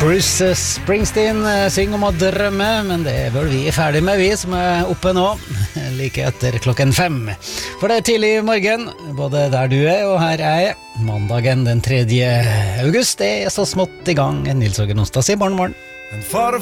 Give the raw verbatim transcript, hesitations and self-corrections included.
Bruce Springsteen synger om å drømme, men det er vel vi er ferdig med, vi som er oppe nå, like etter klokken fem. For det er tidlig i morgen, både der du er og her er jeg. Mandagen den tredje august, det er så smått i gang. Nils Åge Nostad sier morgen, morgen. And for the